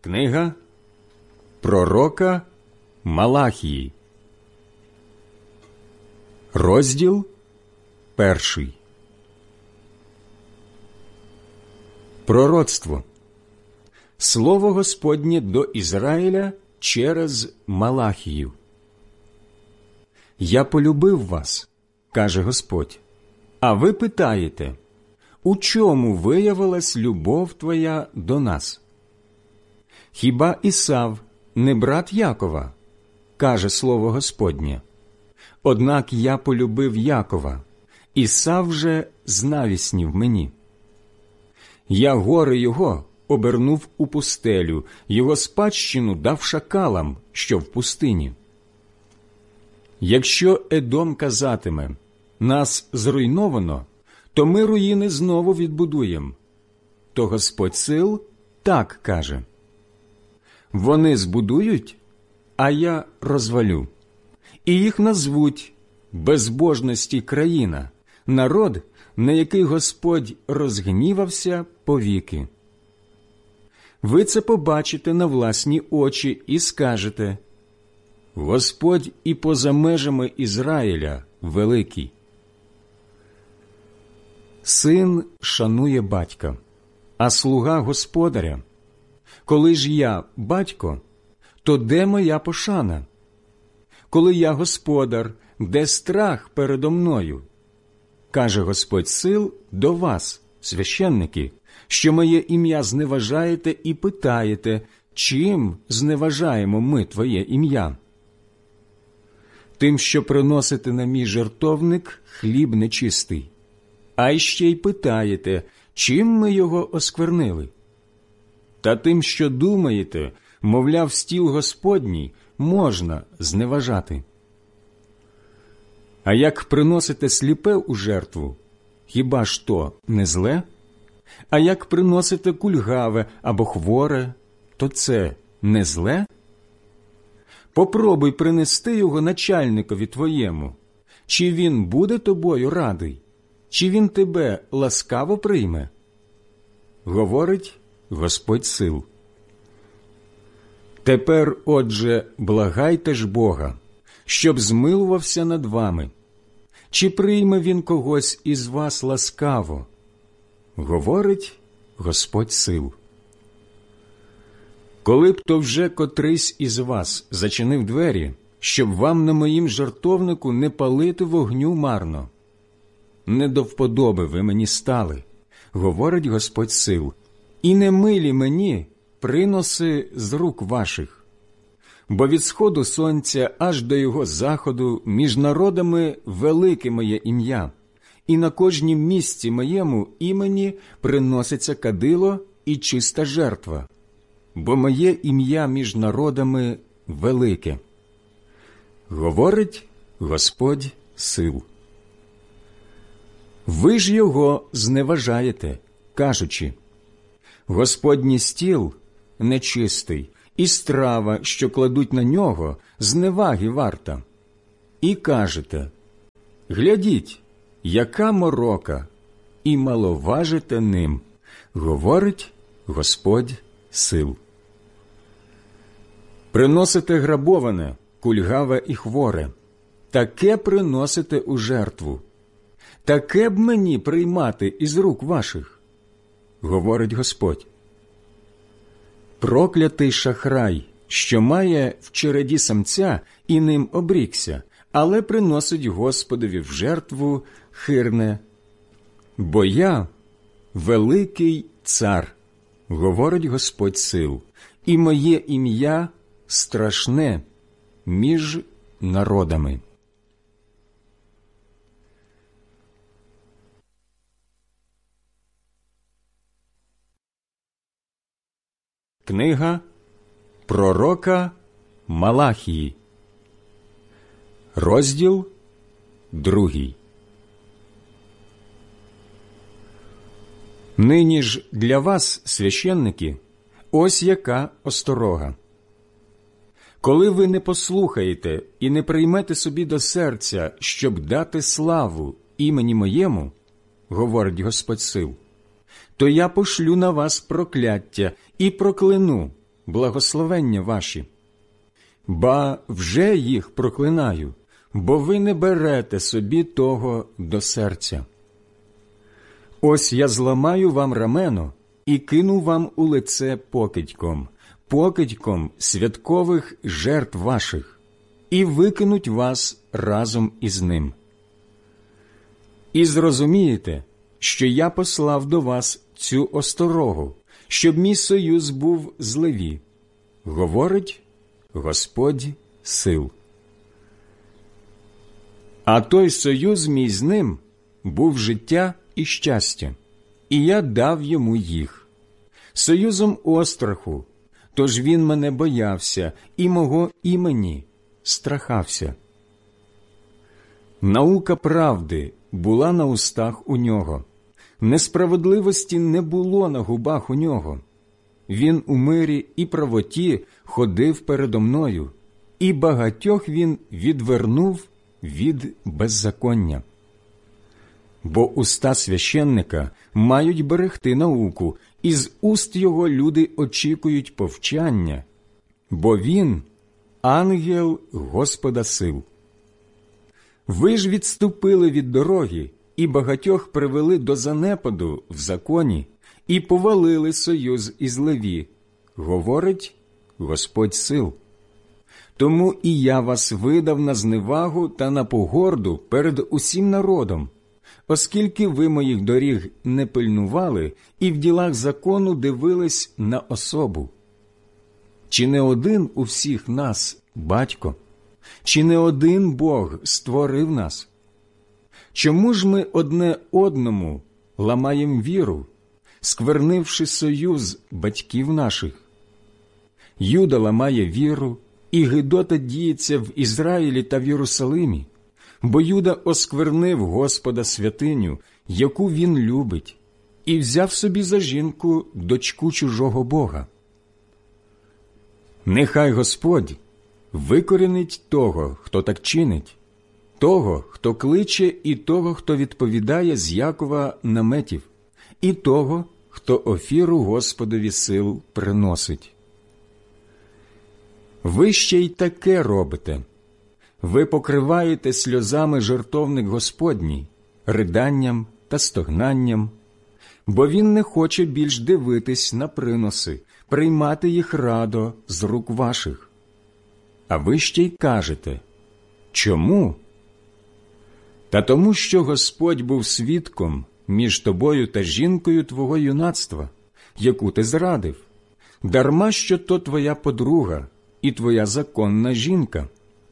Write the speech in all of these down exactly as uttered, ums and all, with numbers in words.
Книга пророка Малахії, розділ перший. Пророцтво. Слово Господнє до Ізраїля через Малахію. «Я полюбив вас, – каже Господь, – а ви питаєте, у чому виявилась любов твоя до нас? Хіба Ісав не брат Якова, – каже слово Господнє. Однак я полюбив Якова, Ісав же знавіснів мені. Я гори його обернув у пустелю, його спадщину дав шакалам, що в пустині. Якщо Едом казатиме, нас зруйновано, то ми руїни знову відбудуємо, то Господь сил так каже. Вони збудують, а я розвалю, і їх назвуть безбожності країна, народ, на який Господь розгнівався повіки. Ви це побачите на власні очі і скажете: Господь і поза межами Ізраїля великий. Син шанує батька, а слуга господаря. Коли ж я батько, то де моя пошана? Коли я господар, де страх передо мною? Каже Господь сил до вас, священники, що моє ім'я зневажаєте і питаєте, чим зневажаємо ми твоє ім'я? Тим, що приносите на мій жертовник хліб нечистий, а іще й питаєте, чим ми його осквернили? Та тим, що думаєте, мовляв, стіл Господній можна зневажати. А як приносите сліпе у жертву, хіба ж то не зле? А як приносите кульгаве або хворе, то це не зле? Попробуй принести його начальникові твоєму. Чи він буде тобою радий? Чи він тебе ласкаво прийме? Говорить Господь сил. Тепер, отже, благайте ж Бога, щоб змилувався над вами. Чи прийме він когось із вас ласкаво? Говорить Господь сил. Коли б то вже котрийсь із вас зачинив двері, щоб вам на моїм жертовнику не палити вогню марно. Не до вподоби ви мені стали, говорить Господь сил, і не милі мені приноси з рук ваших. Бо від сходу сонця аж до його заходу між народами велике моє ім'я, і на кожнім місці моєму імені приноситься кадило і чиста жертва, бо моє ім'я між народами велике. Говорить Господь сил. Ви ж його зневажаєте, кажучи: Господній стіл нечистий, і страва, що кладуть на нього, зневаги варта. І кажете: глядіть, яка морока, і маловажите ним, говорить Господь сил. Приносите грабоване, кульгаве і хворе, таке приносите у жертву. Таке б мені приймати із рук ваших, говорить Господь. Проклятий шахрай, що має в череді самця і ним обрікся, але приносить Господові в жертву хирне. Бо я великий цар, говорить Господь сил, і моє ім'я страшне між народами. Книга пророка Малахії, розділ другий. Нині ж для вас, священники, ось яка осторога. Коли ви не послухаєте і не приймете собі до серця, щоб дати славу імені моєму, говорить Господь сил, то я пошлю на вас прокляття і прокляну, благословення ваші. Ба вже їх проклинаю, бо ви не берете собі того до серця. Ось я зламаю вам рамено і кину вам у лице покидьком, покидьком святкових жертв ваших, і викинуть вас разом із ним. І зрозумієте, що я послав до вас цю осторогу, щоб мій союз був з Леві, говорить Господь сил. А той союз мій з ним був життя і щастя, і я дав йому їх. Союзом остраху, тож він мене боявся і мого імені страхався. Наука правди була на устах у нього, несправедливості не було на губах у нього. Він у мирі і правоті ходив передо мною, і багатьох він відвернув від беззаконня. Бо уста священника мають берегти науку, і з уст його люди очікують повчання, бо він – ангел Господа сил. Ви ж відступили від дороги, і багатьох привели до занепаду в законі, і повалили союз із Леві, говорить Господь сил. Тому і я вас видав на зневагу та на погорду перед усім народом, оскільки ви моїх доріг не пильнували і в ділах закону дивились на особу. Чи не один у всіх нас батько? Чи не один Бог створив нас? Чому ж ми одне одному ламаєм віру, сквернивши союз батьків наших? Юда ламає віру, і гидота діється в Ізраїлі та в Єрусалимі, бо Юда осквернив Господа святиню, яку він любить, і взяв собі за жінку дочку чужого Бога. Нехай Господь викорінить того, хто так чинить, того, хто кличе, і того, хто відповідає з Якова наметів, і того, хто офіру Господові сил приносить. Ви ще й таке робите. Ви покриваєте сльозами жертовник Господній, риданням та стогнанням, бо він не хоче більш дивитись на приноси, приймати їх радо з рук ваших. А ви ще й кажете, чому? Та тому, що Господь був свідком між тобою та жінкою твого юнацтва, яку ти зрадив, дарма що то твоя подруга і твоя законна жінка.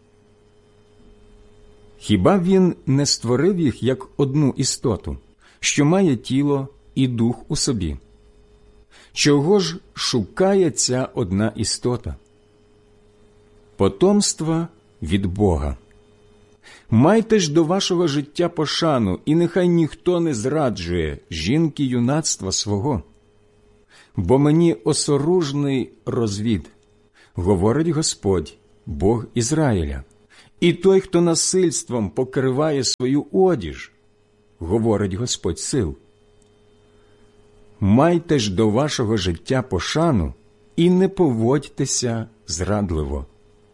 Хіба він не створив їх як одну істоту, що має тіло і дух у собі? Чого ж шукає ця одна істота? Потомства від Бога. Майте ж до вашого життя пошану, і нехай ніхто не зраджує жінки юнацтва свого. Бо мені осоружний розвід, говорить Господь, Бог Ізраїля, і той, хто насильством покриває свою одіж, говорить Господь сил. Майте ж до вашого життя пошану і не поводьтеся зрадливо.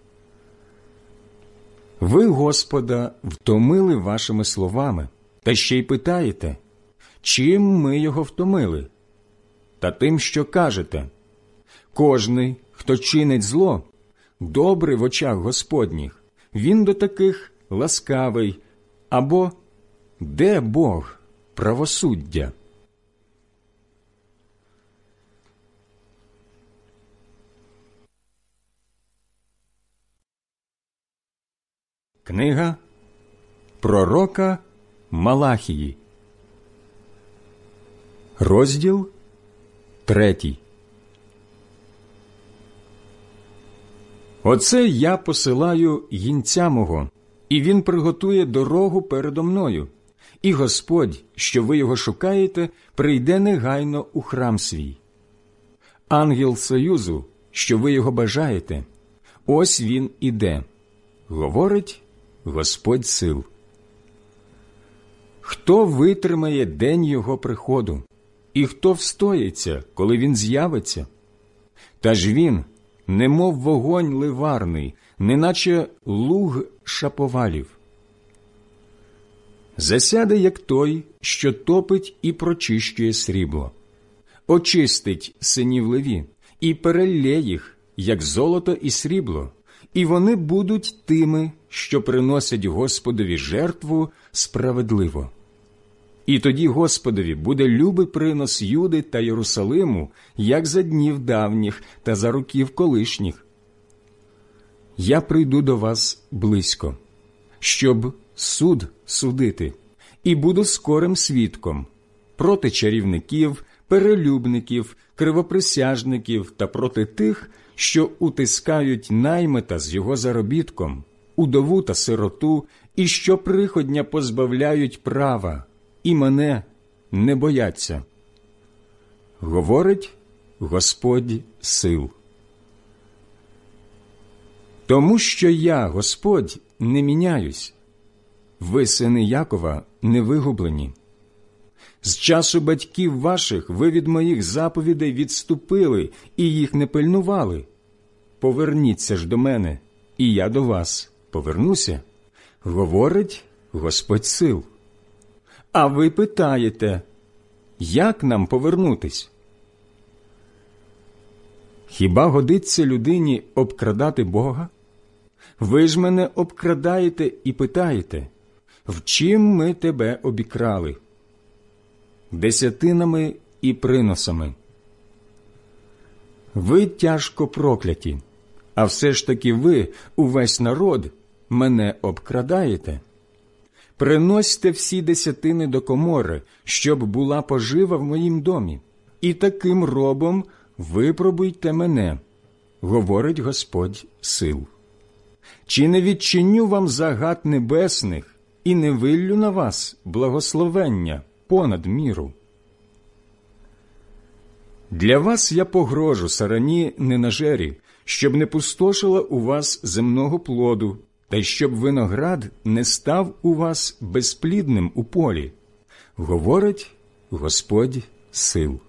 Ви Господа втомили вашими словами, та ще й питаєте, чим ми його втомили? Та тим, що кажете, кожний, хто чинить зло, добрий в очах Господніх, він до таких ласкавий, або де Бог правосуддя? Книга пророка Малахії, розділ третій. Оце я посилаю їнця мого, і він приготує дорогу передо мною. І Господь, що ви його шукаєте, прийде негайно у храм свій. Ангел союзу, що ви його бажаєте, ось він іде, говорить Господь сил. Хто витримає день його приходу? І хто встоїться, коли він з'явиться? Та ж він, немов вогонь ливарний, неначе луг шаповалів. Засяде, як той, що топить і прочищує срібло, очистить синів Леві і перелє їх, як золото і срібло, і вони будуть тими, що приносять Господові жертву справедливо. І тоді Господові буде любий принос Юди та Єрусалиму, як за днів давніх та за років колишніх. Я прийду до вас близько, щоб суд судити, і буду скорим свідком проти чарівників, перелюбників, кривоприсяжників та проти тих, що утискають наймита з його заробітком, удову та сироту, і що приходня позбавляють права, і мене не бояться. Говорить Господь сил. Тому що я, Господь, не міняюсь. Ви, сини Якова, не вигублені. З часу батьків ваших ви від моїх заповідей відступили і їх не пильнували. Поверніться ж до мене, і я до вас повернуся, говорить Господь сил. А ви питаєте, як нам повернутись? Хіба годиться людині обкрадати Бога? Ви ж мене обкрадаєте і питаєте, в чим ми тебе обікрали? Десятинами і приносами. Ви тяжко прокляті, а все ж таки ви, увесь народ, мене обкрадаєте. Приносьте всі десятини до комори, щоб була пожива в моїм домі, і таким робом випробуйте мене, говорить Господь сил. Чи не відчиню вам загад небесних і не виллю на вас благословення понад міру? Для вас я погрожу сарані ненажері, щоб не пустошила у вас земного плоду, та й щоб виноград не став у вас безплідним у полі, говорить Господь сил.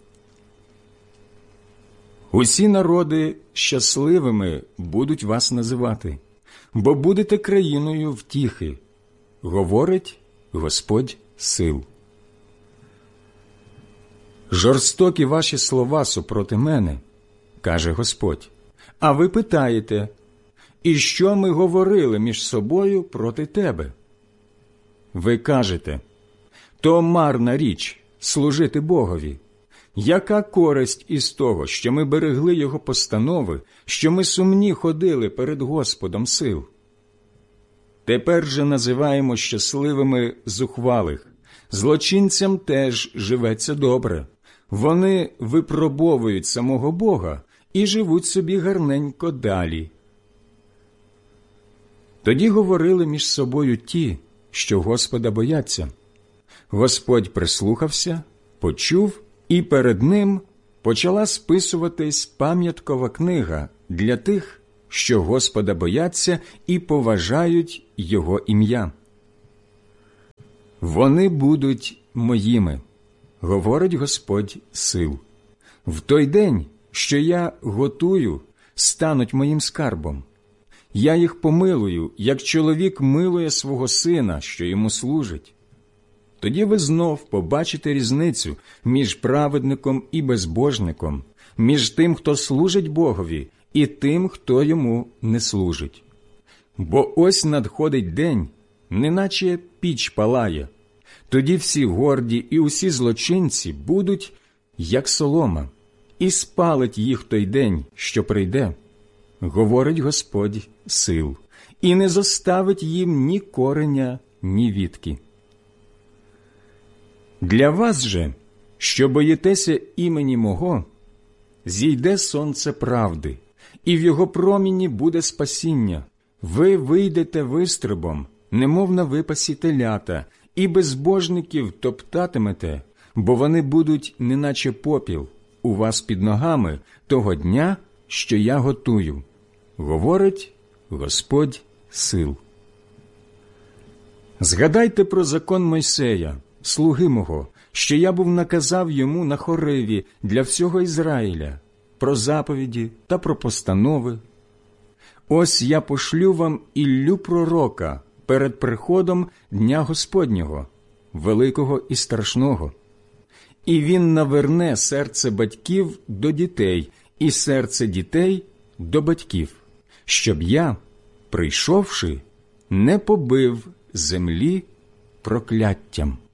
Усі народи щасливими будуть вас називати, бо будете країною втіхи, говорить Господь сил. Жорстокі ваші слова супроти мене, каже Господь, а ви питаєте, і що ми говорили між собою проти тебе? Ви кажете, то марна річ служити Богові. Яка користь із того, що ми берегли Його постанови, що ми сумні ходили перед Господом сил? Тепер же називаємо щасливими зухвалих. Злочинцям теж живеться добре. Вони випробовують самого Бога і живуть собі гарненько далі. Тоді говорили між собою ті, що Господа бояться. Господь прислухався, почув, і перед ним почала списуватись пам'яткова книга для тих, що Господа бояться і поважають Його ім'я. Вони будуть моїми, говорить Господь сил. В той день, що я готую, стануть моїм скарбом. Я їх помилую, як чоловік милує свого сина, що йому служить. Тоді ви знов побачите різницю між праведником і безбожником, між тим, хто служить Богові, і тим, хто йому не служить. Бо ось надходить день, неначе піч палає. Тоді всі горді і усі злочинці будуть, як солома, і спалить їх той день, що прийде, говорить Господь сил, і не зоставить їм ні кореня, ні вітки. Для вас же, що боїтеся імені мого, зійде сонце правди, і в його проміні буде спасіння. Ви вийдете вистрибом, немов на випасі телята, і безбожників топтатимете, бо вони будуть неначе попіл у вас під ногами того дня, що я готую, говорить Господь сил. Згадайте про закон Мойсея, слуги мого, що я був наказав йому на Хориві для всього Ізраїля, про заповіді та про постанови. Ось я пошлю вам Іллю пророка перед приходом Дня Господнього, великого і страшного. І він наверне серце батьків до дітей і серце дітей до батьків, щоб я, прийшовши, не побив землі прокляттям.